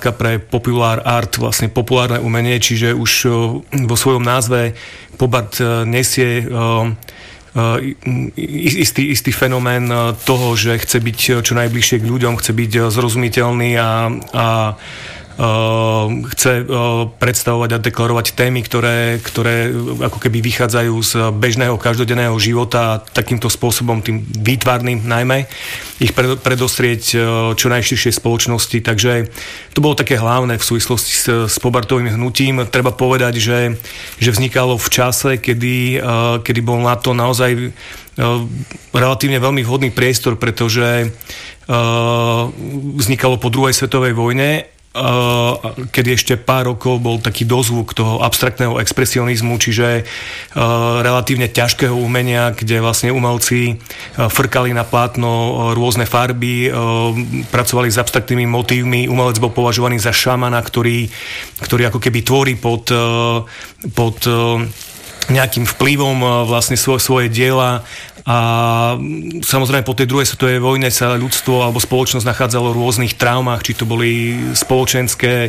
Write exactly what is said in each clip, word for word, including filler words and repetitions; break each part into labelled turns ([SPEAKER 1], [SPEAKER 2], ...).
[SPEAKER 1] skrátka pre popular art, vlastne populárne umenie, čiže už vo svojom názve pop art nesie istý, istý fenomén toho, že chce byť čo najbližšie k ľuďom, chce byť zrozumiteľný a, a Uh, chce uh, predstavovať a deklarovať témy, ktoré, ktoré ako keby vychádzajú z bežného každodenného života a takýmto spôsobom, tým výtvarným najmä, ich predostrieť uh, čo najširšej spoločnosti. Takže to bolo také hlavné v súvislosti s, s pobartovým hnutím. Treba povedať, že, že vznikalo v čase, kedy, uh, kedy bol na to naozaj uh, relatívne veľmi vhodný priestor, pretože uh, vznikalo po druhej svetovej vojne, kedy ešte pár rokov bol taký dozvuk toho abstraktného expresionizmu, čiže relatívne ťažkého umenia, kde vlastne umelci frkali na plátno rôzne farby, pracovali s abstraktnými motívmi. Umelec bol považovaný za šamana, ktorý, ktorý ako keby tvorí pod, pod nejakým vplyvom vlastne svoje, svoje diela. A samozrejme po tej druhej svetovej vojne sa ľudstvo alebo spoločnosť nachádzalo v rôznych traumách, či to boli spoločenské,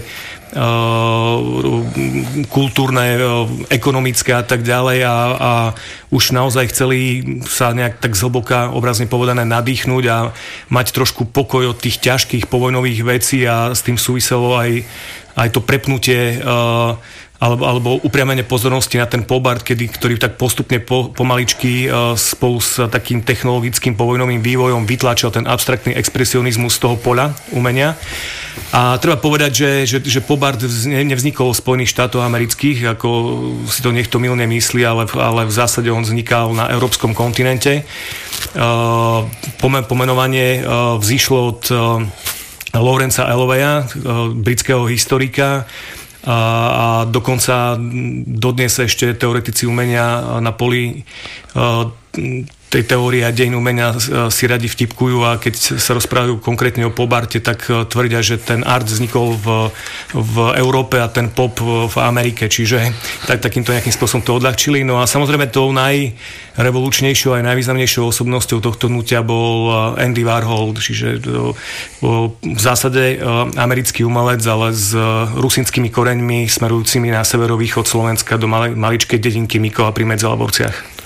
[SPEAKER 1] kultúrne, ekonomické a tak ďalej a, a už naozaj chceli sa nejak tak zhlboka, obrazne povedané, nadýchnúť a mať trošku pokoj od tých ťažkých povojnových vecí a s tým súviselo aj, aj to prepnutie alebo, alebo upriamenie pozornosti na ten pop art, kedy, ktorý tak postupne po, pomaličky uh, spolu s takým technologickým povojnovým vývojom vytlačil ten abstraktný expresionizmus z toho poľa umenia. A treba povedať, že, že, že pop art nevznikol v Spojených štátoch amerických, ako si to niekto mylne myslí, ale, ale v zásade on vznikal na európskom kontinente. Uh, pomenovanie uh, vzýšlo od uh, Lawrencea Alloweya, uh, britského historika, a dokonca dodnes ešte teoretici umenia na poli tej teórie a dejín umenia si radi vtipkujú a keď sa rozprávajú konkrétne o pop arte, tak tvrdia, že ten art vznikol v, v Európe a ten pop v Amerike, čiže tak, takýmto nejakým spôsobom to odľahčili. No a samozrejme tou najrevolučnejšou aj najvýznamnejšou osobnosťou tohto hnutia bol Andy Warhol, čiže v zásade americký umelec, ale s rusínskými koreňmi smerujúcimi na severovýchod Slovenska do maličkej dedinky Mikola pri Medzelaborciach.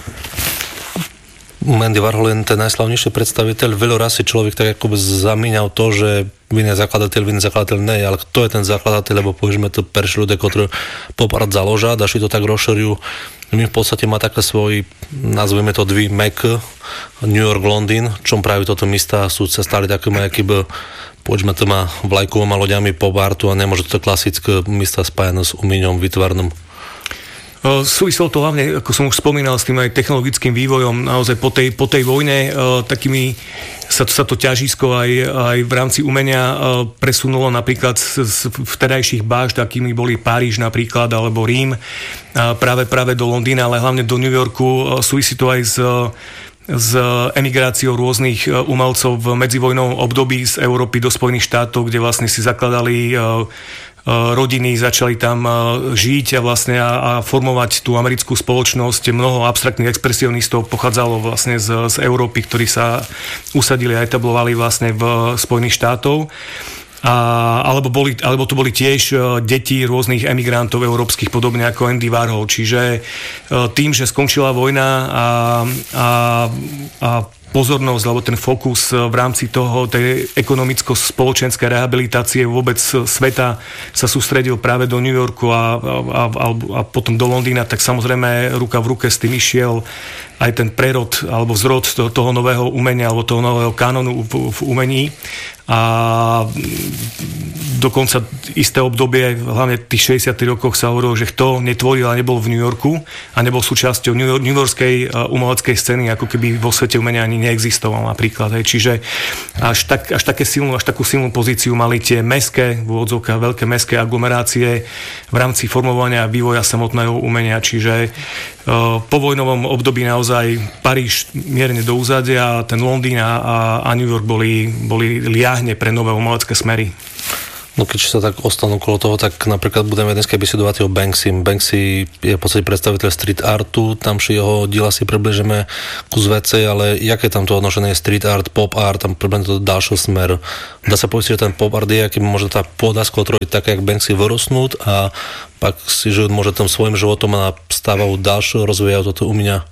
[SPEAKER 2] Andy Warhol je ten najslavnejší predstaviteľ. Veľa raz si človek tak ako zamíňal to, že vin je zakladateľ, vin je zakladateľ, ne, ale kto je ten zakladateľ, lebo povedzme to perši ľudia, ktorí pop art založia, daši to tak rozšerujú. My v podstate má také svoj, nazveme to dví Mac, New York, Londýn, čom práve toto mesta sú sa stali takým akýby, povedzme to má vlajkovými loďami pop artu a nemôže to klasické mesta spájane s umeniom výtvarným.
[SPEAKER 1] Súviselo to hlavne, ako som už spomínal, s tým aj technologickým vývojom. Naozaj po tej, po tej vojne takými sa to, sa to ťažisko aj, aj v rámci umenia presunulo napríklad z, z vtedajších bášt, akými boli Paríž napríklad, alebo Rím, práve, práve do Londýna, ale hlavne do New Yorku. Súvisí to aj s s emigráciou rôznych umelcov v medzivojnovom období z Európy do Spojených štátov, kde vlastne si zakladali rodiny, začali tam žiť a vlastne a, a formovať tú americkú spoločnosť. Mnoho abstraktných expresionistov pochádzalo vlastne z, z Európy, ktorí sa usadili a etablovali vlastne v Spojených štátov. A, alebo, boli, alebo to boli tiež deti rôznych emigrantov európskych, podobne ako Andy Warhol. Čiže tým, že skončila vojna a, a, a pozornosť, alebo ten fokus v rámci toho, tej ekonomicko-spoločenskej rehabilitácie vôbec sveta sa sústredil práve do New Yorku a, a, a, a potom do Londýna, tak samozrejme ruka v ruke s tým išiel aj ten prerod alebo zrod toho, toho nového umenia alebo toho nového kanonu v, v umení. A dokonca isté obdobie, hlavne v tých šesťdesiatych rokoch sa hovorilo, že kto netvoril a nebol v New Yorku a nebol súčasťou New, York, New Yorkskej umeleckej scény, ako keby vo svete umenia ani neexistoval napríklad. Hej. Čiže až, tak, až, také silnú, až takú silnú pozíciu mali tie mestské, v úvodzovkách veľké mestské aglomerácie v rámci formovania a vývoja samotného umenia. Čiže uh, po vojnovom období naozaj Paríž mierne do úzadia, ten Londýn a, a New York boli, boli liahne pre nové umelecké smery.
[SPEAKER 2] No keď sa tak ostanú okolo toho, tak napríklad budeme dneska vysedovať o Banksy. Banksy je v podstate predstaviteľ street artu, tam ši jeho diela si približíme kus veci, ale jaké tam to odnošenie street art, pop art, tam približíme to do ďalšieho smeru. Dá sa povedať, že ten pop art je, aký môže tá pôda skotroviť tak, jak Banksy vyrosnúť a pak si život môže tam svojim životom a stávajú ďalšieho, rozvíjajú toto umenia.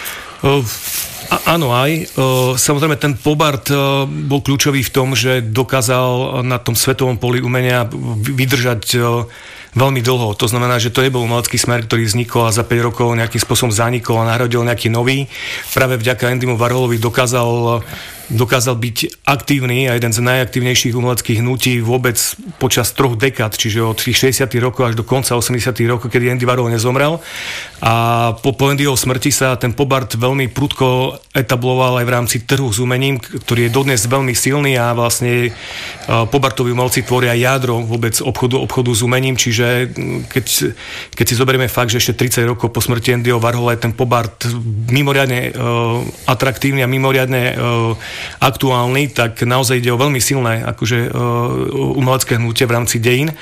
[SPEAKER 1] Uh. A, áno aj. Samozrejme ten pop art bol kľúčový v tom, že dokázal na tom svetovom poli umenia vydržať veľmi dlho. To znamená, že to nebol umelecký smer, ktorý vznikol a za päť rokov nejakým spôsobom zanikol a nahradil nejaký nový. Práve vďaka Andymu Warholovi dokázal dokázal byť aktívny a jeden z najaktívnejších umeleckých hnutí vôbec počas troch dekád, čiže od tých šesťdesiatych rokov až do konca osemdesiatych rokov, kedy Andy Warhol nezomrel. A po, po Andyho smrti sa ten pop art veľmi prudko etabloval aj v rámci trhu s umením, ktorý je dodnes veľmi silný a vlastne pop artoví umelci tvoria jadro vôbec obchodu, obchodu s umením, čiže keď, keď si zoberieme fakt, že ešte tridsať rokov po smrti Andyho Warhola je ten pop art mimoriadne uh, atraktívny a mimoriadne uh, aktuálny, tak naozaj ide o veľmi silné akože, uh, umelecké hnutie v rámci dejín.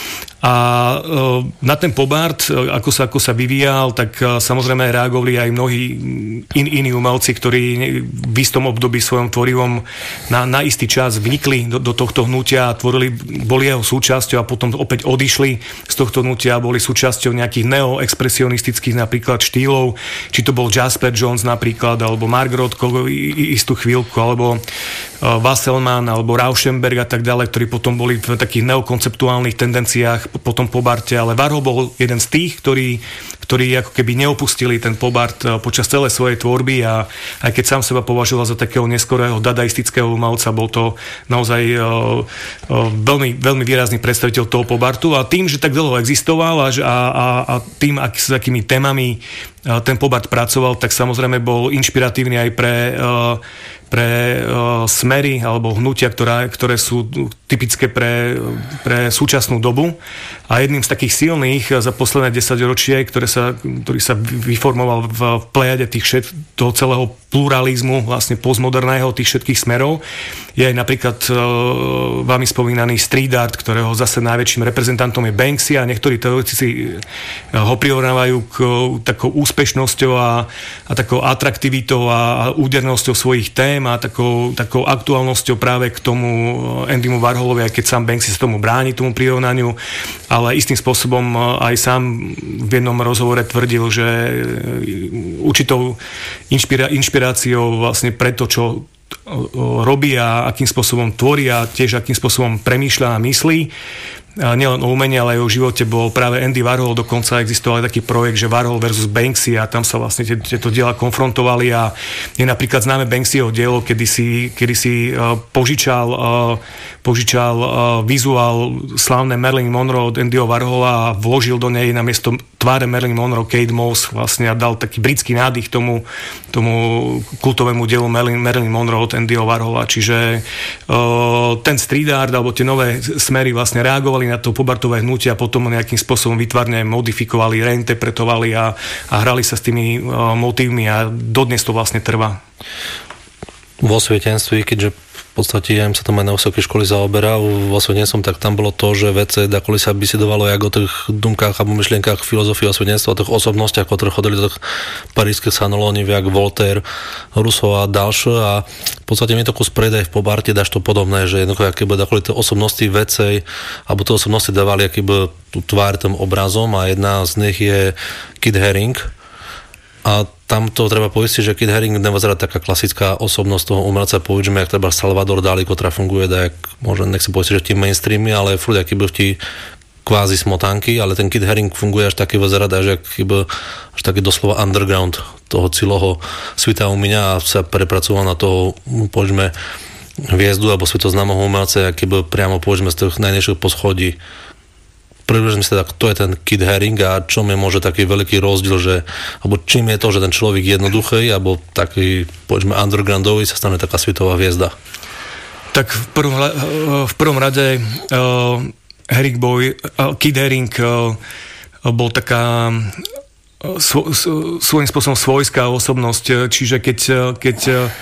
[SPEAKER 1] A uh, na ten pop art, ako sa, ako sa vyvíjal, tak uh, samozrejme reagovali aj mnohí in, iní umelci, ktorí v istom období svojom tvorivom na, na istý čas vnikli do, do tohto hnutia a tvorili, boli jeho súčasťou a potom opäť odišli z tohto hnutia a boli súčasťou nejakých neoexpresionistických napríklad štýlov, či to bol Jasper Johns napríklad, alebo Mark Rothko istú chvíľku, alebo uh, Wasserman, alebo Rauschenberg a tak ďalej, ktorí potom boli v takých neokonceptuálnych tendenciách potom pop arte, ale Warhol bol jeden z tých, ktorí, ktorí ako keby neopustili ten pop art počas celej svojej tvorby a aj keď sám seba považoval za takého neskorého dadaistického umelca, bol to naozaj uh, uh, veľmi, veľmi výrazný predstaviteľ toho pop artu a tým, že tak dlho existoval a, a, a tým, ak, s akými témami uh, ten pop art pracoval, tak samozrejme bol inšpiratívny aj pre uh, pre uh, smery alebo hnutia, ktorá, ktoré sú typické pre, pre súčasnú dobu. A jedným z takých silných za posledné desaťročie, ktoré sa, ktorý sa vyformoval v, v plejade tých všet, toho celého pluralizmu, vlastne postmoderného tých všetkých smerov, je aj napríklad uh, vami spomínaný street art, ktorého zase najväčším reprezentantom je Banksy a niektorí teoretici ho prirovnávajú k uh, takou úspešnosťou a, a takou atraktivitou a, a údernosťou svojich tém a takou, takou aktuálnosťou práve k tomu Andymu Warholovi, aj keď sám Banksy sa tomu bráni, tomu prirovnaniu, ale istým spôsobom aj sám v jednom rozhovore tvrdil, že určitou inšpira- inšpiráciou vlastne pre to, čo robí a akým spôsobom tvorí a tiež akým spôsobom premýšľa a myslí. A nielen o umení, ale aj o živote bol práve Andy Warhol, dokonca existoval taký projekt, že Warhol versus Banksy a tam sa vlastne tieto diela konfrontovali a je napríklad známe Banksyho dielo, kedy si, kedy si uh, požičal, uh, požičal uh, vizuál slávne Marilyn Monroe od Andyho Warhola a vložil do nej namiesto tváre Marilyn Monroe Kate Moss vlastne a dal taký britský nádych tomu, tomu kultovému dielu Marilyn, Marilyn Monroe od Andyho Warhola. Čiže uh, ten street art alebo tie nové smery vlastne reagovali na to pobartové hnutie a potom nejakým spôsobom výtvarne modifikovali, reinterpretovali a, a hrali sa s tými uh, motívmi a dodnes to vlastne trvá.
[SPEAKER 2] Vo osvietenství, keďže v podstate ja sa tam aj na vysokej školy zaoberal, vo osvietenstvom, tak tam bolo to, že vece, dakoli sa bisedovalo jak o tých dumkách a myšlienkách filozofie osvietenstva, o tých osobnostiach, ktoré chodili do tých parížských sanolóniv, jak Voltaire, Rousseau a ďalšie a v podstate mi to kus prejde aj v pobarte, dáš to podobné, že jednoducho, aké by dakoli tie osobnosti vecej, alebo tie osobnosti dávali aký by tú tvár tým obrazom a jedna z nich je Kit Haring. A tam to treba povedať, že Kit Haring nevyzerá taká klasická osobnosť toho umelca, povedzme, jak treba Salvador Dali, ktorá funguje, tak možno nechcem povedať, že v tým mainstreamy, ale furt aký byl v tí kvázi smotanky, ale ten Kit Haring funguje až taký vyzerá, až, až taký doslova underground toho celého svita umenia a sa prepracoval na toho, povedzme, hviezdu alebo svetoznámoho umelca, aký byl priamo, povedzme, z tých najnižších poschodí. Približme si teda, kto je ten Kit Haring a čom je môže taký veľký rozdiel, že, alebo čím je to, že ten človek jednoduchý, alebo taký, povedzme, undergroundový sa stane taká svetová hviezda?
[SPEAKER 1] Tak v prvom, v prvom rade uh, Haring Boy, uh, Kit Haring uh, bol taká uh, svo, svojím spôsobom svojská osobnosť, čiže keď, keď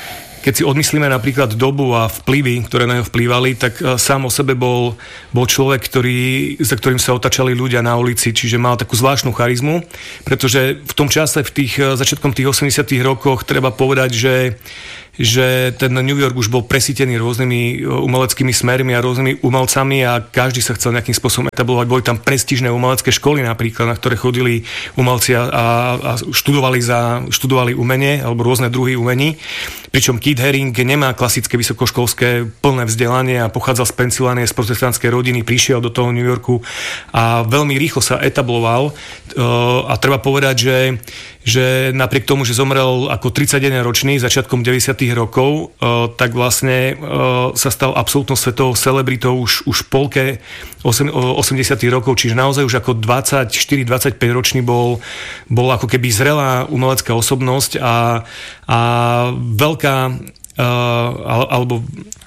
[SPEAKER 1] keď si odmyslíme napríklad dobu a vplyvy, ktoré na ňo vplývali, tak sám o sebe bol, bol človek, ktorý, za ktorým sa otačali ľudia na ulici, čiže mal takú zvláštnu charizmu, pretože v tom čase, v tých začiatkom tých osemdesiatych rokoch, treba povedať, že že ten New York už bol presýtený rôznymi umeleckými smermi a rôznymi umelcami a každý sa chcel nejakým spôsobom etablovať. Boli tam prestížne umelecké školy napríklad, na ktoré chodili umelci a, a študovali, za, študovali umenie alebo rôzne druhy umení. Pričom Keith Haring nemá klasické vysokoškolské plné vzdelanie a pochádzal z Pensylvánie, z protestantskej rodiny, prišiel do toho New Yorku a veľmi rýchlo sa etabloval. A treba povedať, že že napriek tomu, že zomrel ako tridsaťjedenročný začiatkom deväťdesiatych rokov, tak vlastne sa stal absolútnou svetovou celebritou už, už v polke osemdesiatych rokov, čiže naozaj už ako dvadsaťštyri dvadsaťpäť ročný bol, bol ako keby zrelá umelecká osobnosť a, a veľká alebo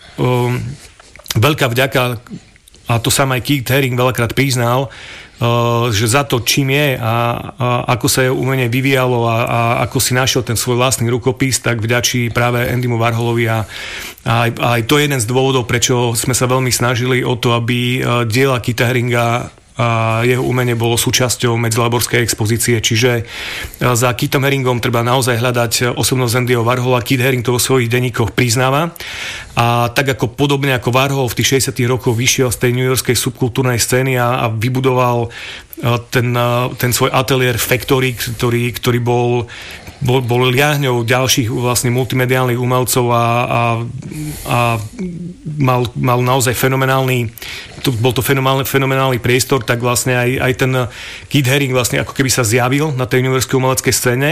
[SPEAKER 1] veľká vďaka, a to sám aj Keith Haring veľakrát priznal, Uh, že za to, čím je a, a ako sa jeho umenie vyvíjalo a, a ako si našiel ten svoj vlastný rukopis, tak vďačí práve Andymu Warholovi a, a, aj, a aj to je jeden z dôvodov, prečo sme sa veľmi snažili o to, aby uh, diela Keitha Haringa a jeho umenie bolo súčasťou Medzilaborskej expozície, čiže za Keithom Haringom treba naozaj hľadať osobnosť Andyho Warhola. Keith Haring to vo svojich denníkoch priznáva a tak ako podobne ako Warhol v tých šesťdesiatych rokoch vyšiel z tej newyorskej subkultúrnej scény a, a vybudoval ten, ten svoj ateliér Factory, ktorý, ktorý bol bol, bol liahňou ďalších vlastne multimediálnych umelcov a, a, a mal, mal naozaj fenomenálny to, bol to fenomenálny, fenomenálny priestor, tak vlastne aj, aj ten Keith Haring vlastne ako keby sa zjavil na tej newyorskej umeleckej scéne.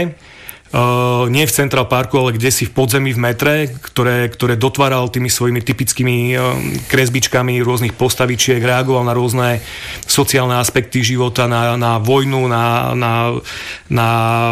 [SPEAKER 1] Uh, nie v Central Parku, ale kdesi v podzemí v metre, ktoré, ktoré dotváral tými svojimi typickými uh, kresbičkami rôznych postavičiek, reagoval na rôzne sociálne aspekty života, na, na vojnu, na, na, na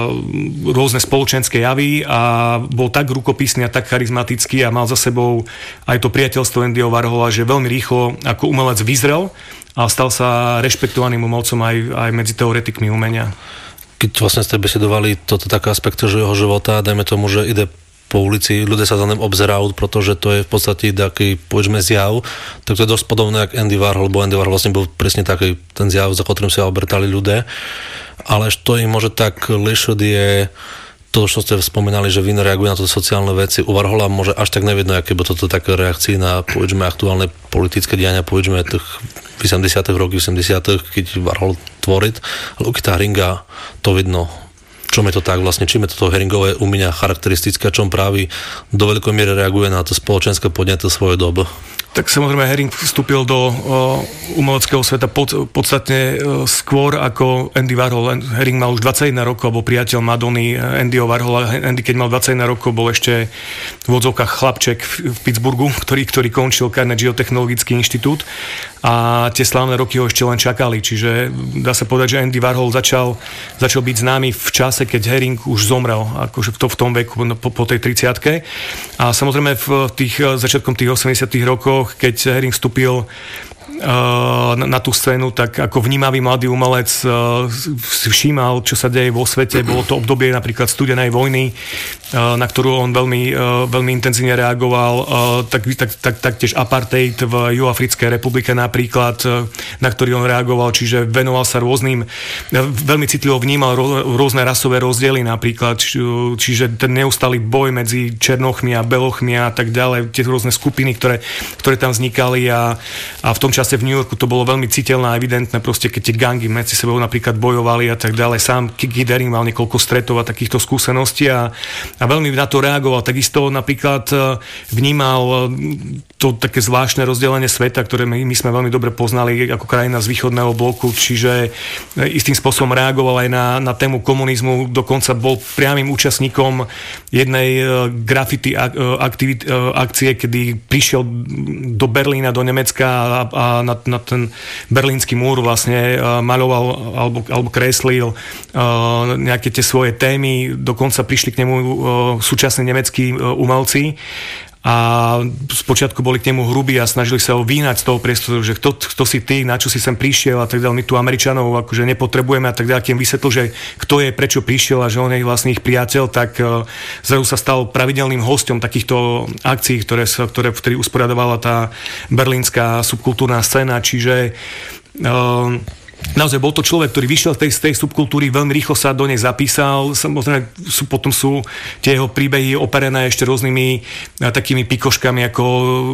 [SPEAKER 1] rôzne spoločenské javy a bol tak rukopisný a tak charizmatický a mal za sebou aj to priateľstvo Andyho Warhola, že veľmi rýchlo ako umelec vyzrel a stal sa rešpektovaným umelcom aj, aj medzi teoretikmi umenia.
[SPEAKER 2] Keď vlastne ste besedovali toto také aspekty jeho života, dajme tomu, že ide po ulici, ľudia sa za ním obzerajú, pretože to je v podstate taký, povedzme, zjav, tak to je dosť podobné ako Andy Warhol, lebo Andy Warhol vlastne bol presne taký ten zjav, za ktorým sa obrtali ľudia. Ale čo im môže tak lišiť je to, čo ste spomínali, že Wien reaguje na to sociálne veci. U Warhola môže až tak nevidno, aké by toto také reakcie na, povedzme, aktuálne politické diania, povedzme, tých osemdesiatych rokov, osemdesiatych, keď Warhol tvoriť, ale u Keitha Haringa to vidno. Čom je to tak vlastne, čím je toto Haringové umenia charakteristické, čom práve do veľkej miery reaguje na to spoločenské podnety svojej doby?
[SPEAKER 1] Tak samozrejme Haring vstúpil do o, umeleckého sveta pod, podstatne o, skôr ako Andy Warhol. Haring mal už dvadsaťjeden rokov, bol priateľ Madony Andyho Warhola. Andy, keď mal dvadsaťjeden rokov, bol ešte v odzovkách chlapček v, v Pittsburghu, ktorý, ktorý končil Carnegie technologický inštitút a tie slávne roky ho ešte len čakali. Čiže dá sa povedať, že Andy Warhol začal, začal byť známy v čase, keď Haring už zomrel, akože to v tom veku, po, po tej tridsiatke. A samozrejme v tých začiatkom tých osemdesiatych rokov, keď Haring vstúpil uh, na, na tú scénu, tak ako vnímavý mladý umelec uh, si všímal, čo sa deje vo svete. Bolo to obdobie napríklad studenej vojny, uh, na ktorú on veľmi, uh, veľmi intenzívne reagoval. Uh, tak, tak, tak, taktiež apartheid v Juhoafrickej republike napríklad, uh, na ktorý on reagoval, čiže venoval sa rôznym, uh, veľmi citlivo vnímal rô, rôzne rasové rozdiely napríklad, či, čiže ten neustály boj medzi černochmi a belochmi a tak ďalej, tie rôzne skupiny, ktoré, ktoré tam vznikali a, a v tom čase v New Yorku to bolo veľmi citeľné a evidentné, proste keď tie gangy medzi sebou napríklad bojovali a tak ďalej. Sám Keith Haring mal niekoľko stretov a takýchto skúseností a, a veľmi na to reagoval. Takisto napríklad vnímal to také zvláštne rozdelenie sveta, ktoré my, my sme veľmi dobre poznali ako krajina z východného bloku, čiže istým spôsobom reagoval aj na, na tému komunizmu, dokonca bol priamym účastníkom jednej graffiti aktivit, akcie, kedy prišiel do Berlína, do Nemecka a, a na, na ten berlínsky múr vlastne maľoval alebo, alebo kreslil uh, nejaké tie svoje témy, dokonca prišli k nemu uh, súčasní nemeckí uh, umelci a spočiatku boli k nemu hrubí a snažili sa ho vyhnať z toho priestoru, že kto, kto si ty, na čo si sem prišiel a tak ďalej, my tu Američanov akože nepotrebujeme a tak ďalej, keď im vysvetlil, že kto je, prečo prišiel a že on je vlastne ich priateľ, tak uh, zrazu sa stal pravidelným hosťom takýchto akcií, ktoré, ktoré vtedy usporiadovala tá berlínska subkultúrna scéna, čiže uh, naozaj bol to človek, ktorý vyšiel z tej, z tej subkultúry, veľmi rýchlo sa do nej zapísal. Samozrejme, sú, potom sú tie jeho príbehy operené ešte rôznymi takými pikoškami, ako,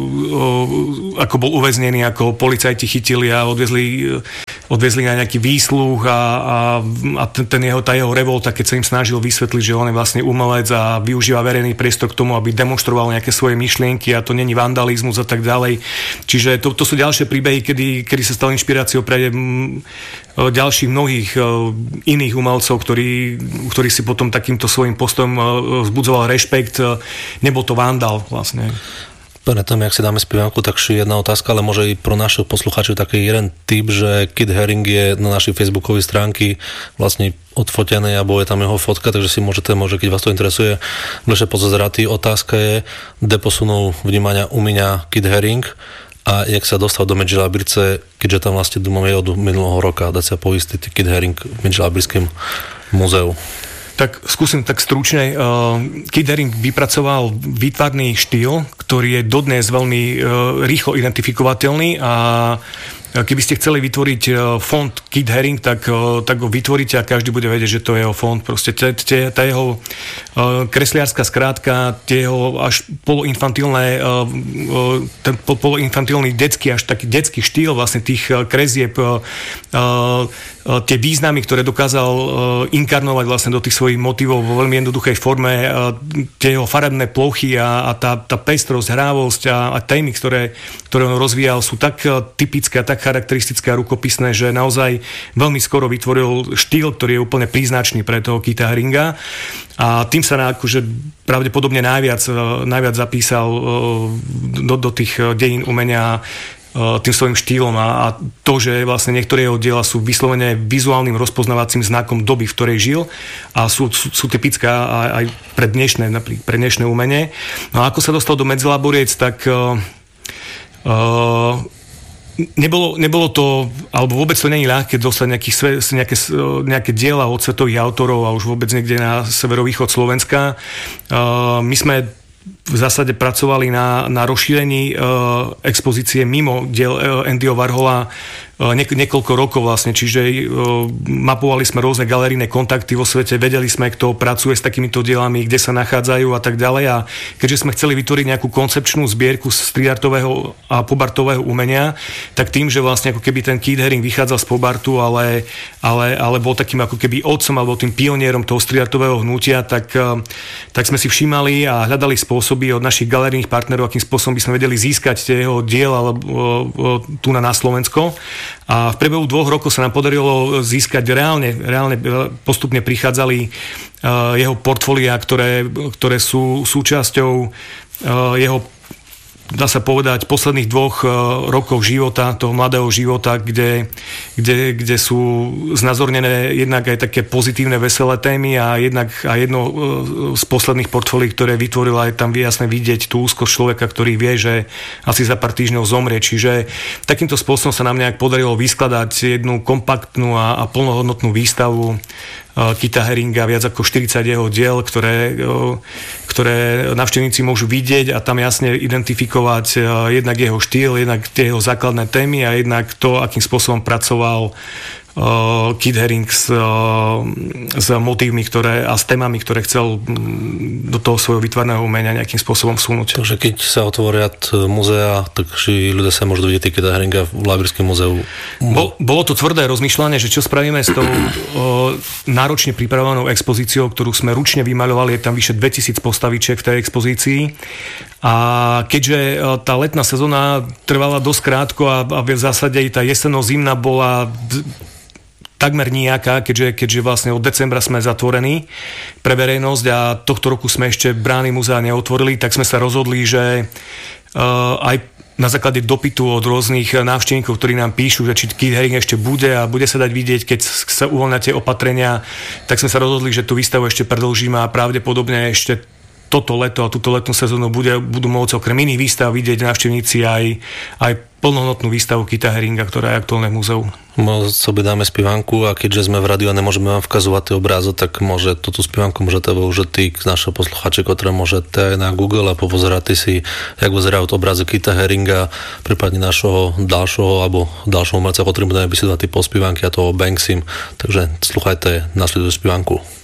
[SPEAKER 1] ako bol uväznený, ako policajti chytili a odvezli, odvezli na nejaký výsluh a, a, a ten, ten jeho, tá jeho revolta, keď sa im snažil vysvetliť, že on je vlastne umelec a využíva verejný priestor k tomu, aby demonstroval nejaké svoje myšlienky a to není vandalizmus a tak ďalej. Čiže to, to sú ďalšie príbehy, kedy, kedy sa stal inšpiráciou pre ďalších mnohých iných umelcov, ktorí, ktorí si potom takýmto svojím postojom vzbudzoval rešpekt. Nebol to vandal vlastne.
[SPEAKER 2] Pre tom, jak si dáme spievanku, tak jedna otázka, ale môže i pro našich poslucháčov taký jeden tip, že Kid Haring je na našej facebookovej stránky vlastne odfotený, alebo je tam jeho fotka, takže si môžete, môže, keď vás to interesuje, bližšie pozerať. Otázka je, kde posunú vnímania umenia Kid Haring a jak sa dostal do Medžilabirce, keďže tam vlastne domov je od minulého roka, dať sa poistiť Kid Haring v Medžilabirskom múzeu.
[SPEAKER 1] Tak skúsim tak stručne. Kid Haring vypracoval výtvarný štýl, ktorý je dodnes veľmi rýchlo identifikovateľný a keby ste chceli vytvoriť font Kid Haring, tak, tak ho vytvoríte a každý bude vedieť, že to je jeho font. Proste tá jeho kresliarská skrátka, tie jeho až poloinfantilné, ten poloinfantilný detský, až taký detský štýl vlastne tých kresieb, tie významy, ktoré dokázal inkarnovať vlastne do tých svojich motivov vo veľmi jednoduchej forme, tie jeho farebné plochy a, a tá, tá pestrosť, hrávosť a, a témy, ktoré, ktoré on rozvíjal, sú tak typické a tak charakteristické a rukopisné, že naozaj veľmi skoro vytvoril štýl, ktorý je úplne príznačný pre toho Kida Haringa a tým sa na, akože pravdepodobne najviac, najviac zapísal do, do tých dejín umenia tým svojím štýlom a, a to, že vlastne niektoré jeho diela sú vyslovene vizuálnym rozpoznávacím znakom doby, v ktorej žil a sú, sú, sú typické aj pre dnešné, pre dnešné umenie. No a ako sa dostal do Medzilaboriec, tak uh, uh, Nebolo, nebolo to, alebo vôbec to nie je ľahké dostať nejakých, nejaké, nejaké diela od svetových autorov a už vôbec niekde na severovýchod Slovenska. Uh, my sme v zásade pracovali na, na rozšírení uh, expozície mimo diel uh, Andyho Warhola uh, niek- niekoľko rokov vlastne, čiže uh, mapovali sme rôzne galerijné kontakty vo svete, vedeli sme, kto pracuje s takýmito dielami, kde sa nachádzajú a tak ďalej a keďže sme chceli vytvoriť nejakú koncepčnú zbierku streetartového a pobartového umenia, tak tým, že vlastne ako keby ten Kid Haring vychádzal z pobartu, ale, ale, ale bol takým ako keby otcom alebo tým pionierom toho streetartového hnutia, tak, uh, tak sme si všímali a hľadali spôsoby od našich galerijných partnerov, akým spôsobom by sme vedeli získať tie jeho diela tu na, na Slovensko. A v priebehu dvoch rokov sa nám podarilo získať reálne, reálne postupne prichádzali jeho portfólia, ktoré, ktoré sú súčasťou jeho, dá sa povedať, posledných dvoch rokov života, toho mladého života, kde, kde, kde sú znázornené jednak aj také pozitívne, veselé témy a jednak aj jedno z posledných portfólií, ktoré vytvoril, aj tam jasne vidieť tú úzkosť človeka, ktorý vie, že asi za pár týždňov zomrie. Čiže takýmto spôsobom sa nám nejak podarilo vyskladať jednu kompaktnú a, a plnohodnotnú výstavu Kida Haringa, viac ako štyridsať jeho diel, ktoré, ktoré navštevníci môžu vidieť a tam jasne identifikovať jednak jeho štýl, jednak tie jeho základné témy a jednak to, akým spôsobom pracoval uh, Kid Haring s, uh, s motívmi ktoré, a s témami, ktoré chcel do toho svojho výtvarného umenia nejakým spôsobom vsunúť.
[SPEAKER 2] Takže keď sa otvoria múzea, takže ľudia sa môžu vidieť Kida Haringa v Labirskom múzeu.
[SPEAKER 1] Bol, bolo to tvrdé rozmýšľanie, že čo spravíme s tou uh, náročne pripravovanou expozíciou, ktorú sme ručne vymaľovali, je tam vyše dvetisíc postavičiek v tej expozícii. A keďže tá letná sezóna trvala dosť krátko a, a v zásade tá jesenno-zimná bola d- takmer nejaká, keďže, keďže vlastne od decembra sme zatvorení pre verejnosť a tohto roku sme ešte brány múzea neotvorili, tak sme sa rozhodli, že uh, aj na základe dopytu od rôznych návštevníkov, ktorí nám píšu, že či Kid Haring ešte bude a bude sa dať vidieť, keď sa uvoľnia tie opatrenia, tak sme sa rozhodli, že tú výstavu ešte predĺžime a pravdepodobne ešte toto leto a túto letnú sezónu bude, budú môcť okrem iných výstav vidieť návštevníci aj, aj plnohodnotnú výstavu Kita Heringa, ktorá je aktuálne v múzeu.
[SPEAKER 2] My sobie dáme spievanku a keďže sme v rádiu a nemôžeme vám vkazovať tie obrazy, tak môže túto spievanku môžete využiť tí naši posluchači, ktoré môžete na Google a povozerať si, jak vyzerajú obrazy Kita Heringa, prípadne našho ďalšieho alebo ďalšieho umelca, ktorý budeme vysvetľovať po spievanky, a toho Banksym. Takže sluchajte nasledujúcu spievanku.